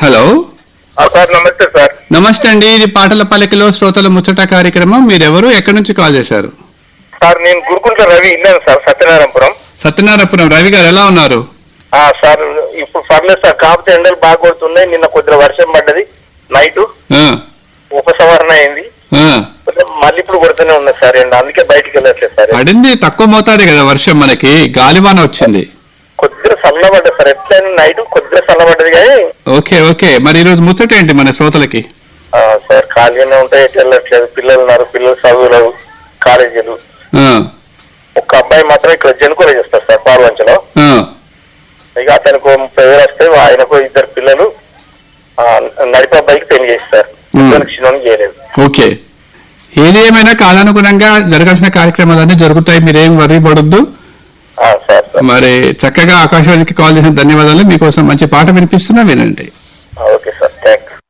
Hello sir నమస్తే sir. నమస్తే అండి, ఇది పాటల పలికలో శ్రోతల ముచ్చట కార్యక్రమం. మీరెవరు, ఎక్కడి నుంచి కాల్ చేశారు? సార్ నేను గురుకుంట్ల రవి ఇల్లాను సార్, సత్యనారాయణపురం. సత్యనారాయణపురం రవి గారు, ఎలా ఉన్నారు? సార్ ఇప్పుడు పర్లేదు సార్, కాకపోతే ఎండలు బాగా కొడుతున్నాయి. నిన్న కొద్దిగా వర్షం పడ్డది నైట్, ఉపసంహరణ అయింది. మళ్ళీ ఇప్పుడు కొడుతూనే ఉన్నది సార్ ఎండ, అందుకే బయటికి వెళ్ళట్లేదు సార్. పడింది తక్కువ మోతాదే కదా వర్షం, మనకి గాలివాన వచ్చింది. కొద్దిగా చల్లబడ్డది సార్, ఎట్లయినా నైట్ కొద్దిగా చల్లబడ్డది కానీ. ఓకే ఓకే, మరి ఈ రోజు ముచ్చట ఏంటి మన శ్రోతలకి? సార్ ఖాళీగానే ఉంటాయి, ఎటు వెళ్ళట్లేదు. పిల్లలు ఉన్నారు, పిల్లలు చదువులు, కాలేజీలు. ఒక అబ్బాయి మాత్రం ఇక్కడ జనుకోలే చేస్తారు సార్, పాల్వంచలో. ఇక అతనికి 30,000 వస్తే ఆయనకు 2 పిల్లలు, నడిపే అబ్బాయికి పెళ్లి చేస్తారు, చిన్నోనికి చేయలేదు. ఓకే, ఏది ఏమైనా కాలానుగుణంగా జరగాల్సిన కార్యక్రమాలన్నీ జరుగుతాయి, మీరేం వరి పడొద్దు. మరి చక్కగా ఆకాశవాణికి కాల్ చేసిన ధన్యవాదాలు. మీకోసం మంచి పాట వినిపిస్తున్నా, వినండి. Okay sir, thanks.